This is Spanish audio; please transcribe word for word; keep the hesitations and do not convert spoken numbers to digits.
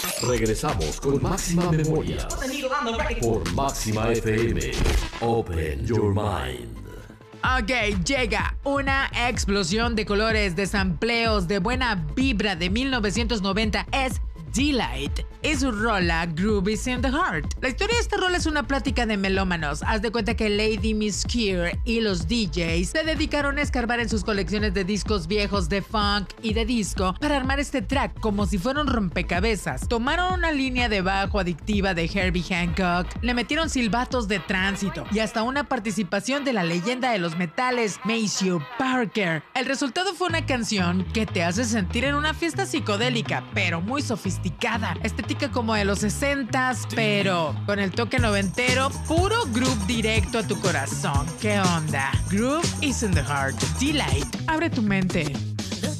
Regresamos con Máxima Memoria por Máxima F M. Open your mind. Ok, llega una explosión de colores, de sampleos, de buena vibra de mil novecientos noventa. Es Deee-Lite y su rola Groovies in the Heart. La historia de esta rola es una plática de melómanos. Haz de cuenta que Lady Miss Keir y los D Js se dedicaron a escarbar en sus colecciones de discos viejos de funk y de disco para armar este track como si fuera un rompecabezas. Tomaron una línea de bajo adictiva de Herbie Hancock, le metieron silbatos de tránsito y hasta una participación de la leyenda de los metales, Maceo Parker. El resultado fue una canción que te hace sentir en una fiesta psicodélica, pero muy sofisticada. Estética como de los sesentas, pero con el toque noventero, puro groove directo a tu corazón. ¿Qué onda? Groove is in the heart. Deee-Lite. Abre tu mente.